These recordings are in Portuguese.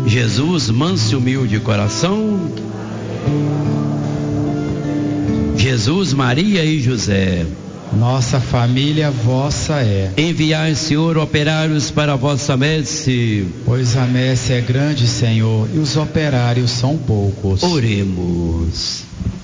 Jesus, manso e humilde de coração. Jesus, Maria e José. Nossa família vossa é. Enviai, Senhor, operários para a vossa messe. Pois a messe é grande, Senhor, e os operários são poucos. Oremos.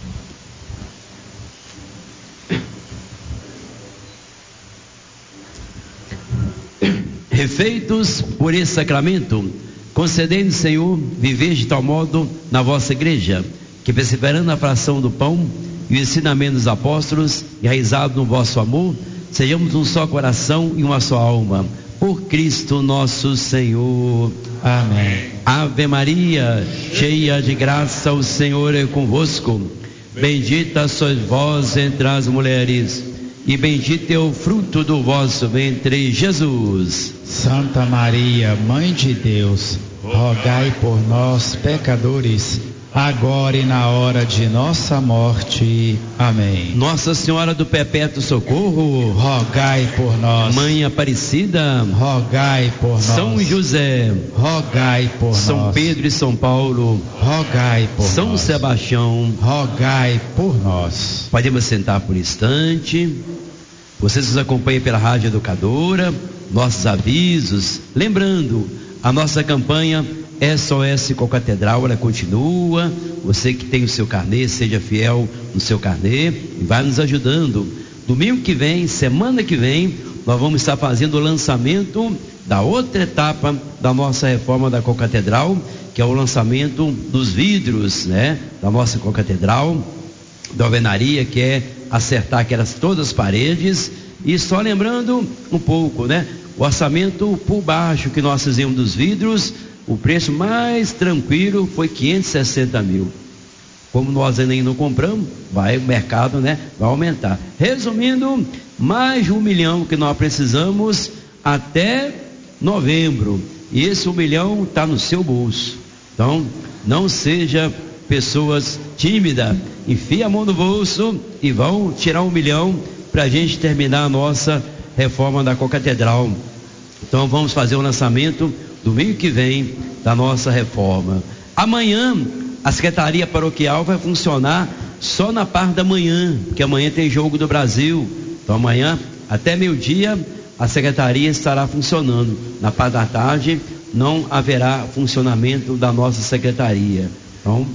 Refeitos por esse sacramento, concedei-nos, Senhor, viver de tal modo na vossa igreja, que perseverando na fração do pão e o ensinamento dos apóstolos, enraizado no vosso amor, sejamos um só coração e uma só alma, por Cristo nosso Senhor. Amém. Ave Maria, cheia de graça, o Senhor é convosco. Bendita sois vós entre as mulheres, e bendito é o fruto do vosso ventre, Jesus. Santa Maria, Mãe de Deus, rogai por nós, pecadores, agora e na hora de nossa morte. Amém. Nossa Senhora do Perpétuo Socorro, rogai por nós. Mãe Aparecida, rogai por nós. São José, rogai por nós. São Pedro e São Paulo, rogai por São nós. Sebastião, rogai por nós. Podemos sentar por um instante. Vocês nos acompanham pela Rádio Educadora, nossos avisos, lembrando, a nossa campanha SOS Concatedral, ela continua. Você que tem o seu carnê, seja fiel no seu carnê e vai nos ajudando. Domingo que vem, semana que vem, nós vamos estar fazendo o lançamento da outra etapa da nossa reforma da Concatedral, que é o lançamento dos vidros, né, da nossa Concatedral, da alvenaria, que é acertar todas as paredes. E só lembrando um pouco, né, o orçamento por baixo que nós fizemos dos vidros, o preço mais tranquilo foi 560 mil. Como nós ainda não compramos, o mercado, né, vai aumentar. Resumindo, mais de 1 milhão que nós precisamos até novembro. E esse 1 milhão está no seu bolso. Então, não seja pessoas tímidas, enfia a mão no bolso e vão tirar 1 milhão para a gente terminar a nossa reforma da Concatedral. Então vamos fazer o lançamento domingo que vem da nossa reforma. Amanhã a Secretaria Paroquial vai funcionar só na parte da manhã, porque amanhã tem jogo do Brasil. Então amanhã até meio-dia a Secretaria estará funcionando. Na parte da tarde não haverá funcionamento da nossa Secretaria. Então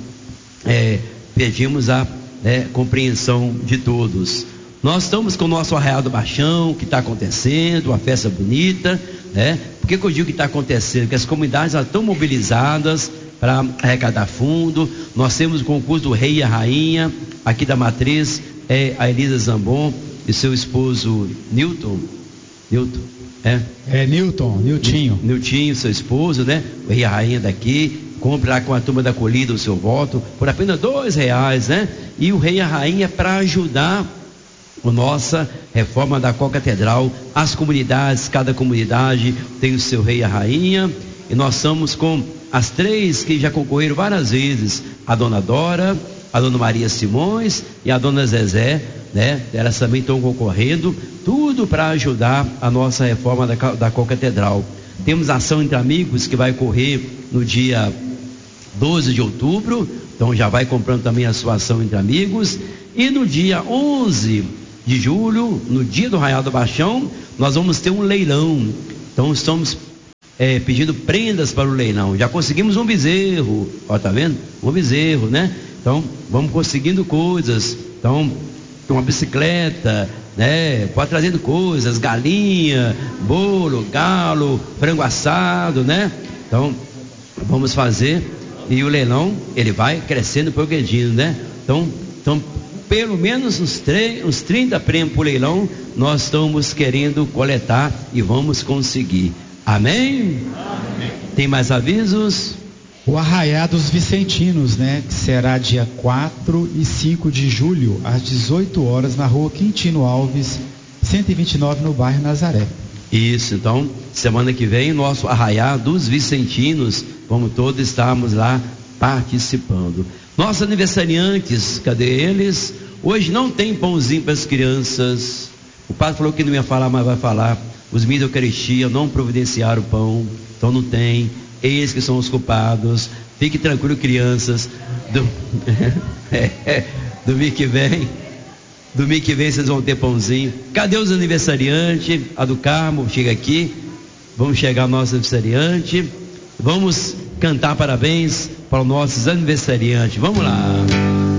pedimos a compreensão de todos. Nós estamos com o nosso Arraial do Baixão, que está acontecendo, uma festa bonita, né? Por que eu digo que está acontecendo? Porque as comunidades já estão mobilizadas para arrecadar fundo. Nós temos o concurso do Rei e a Rainha, aqui da matriz, a Elisa Zambon e seu esposo Niltinho, seu esposo, né? O Rei e a Rainha daqui. Compre lá com a turma da acolhida o seu voto, por apenas R$2, né? E o Rei e a Rainha para ajudar a nossa reforma da Concatedral. As comunidades, cada comunidade tem o seu Rei e a Rainha, e nós estamos com as 3 que já concorreram várias vezes, a Dona Dora, a Dona Maria Simões e a Dona Zezé, né? Elas também estão concorrendo, tudo para ajudar a nossa reforma da Concatedral. Temos a ação entre amigos que vai correr no dia 12 de outubro, então já vai comprando também a sua ação entre amigos. E no dia 11 de julho, no dia do Arraial do Baixão, nós vamos ter um leilão. Então estamos pedindo prendas para o leilão. Já conseguimos um bezerro, ó, tá vendo? Um bezerro, né? Então vamos conseguindo coisas. Então, uma bicicleta, né? Pode trazendo coisas, galinha, bolo, galo, frango assado, né? Então vamos fazer, e o leilão ele vai crescendo e progredindo, né? Então pelo menos uns 30 prêmios por leilão nós estamos querendo coletar e vamos conseguir. Amém? Amém. Tem mais avisos? O Arraiá dos Vicentinos, né? Que será dia 4 e 5 de julho, às 18 horas, na rua Quintino Alves, 129, no bairro Nazaré. Isso, então, semana que vem, nosso Arraiá dos Vicentinos, vamos todos estarmos lá participando. Nossos aniversariantes, cadê eles? Hoje não tem pãozinho para as crianças. O padre falou que não ia falar, mas vai falar. Os meninos da Eucaristia não providenciaram o pão, então não tem. eles que são os culpados. Fique tranquilo, crianças. Domingo que vem vocês vão ter pãozinho. Cadê os aniversariantes? A do Carmo, chega aqui. Vamos chegar ao nosso aniversariante. Vamos cantar parabéns para os nossos aniversariantes. Vamos lá.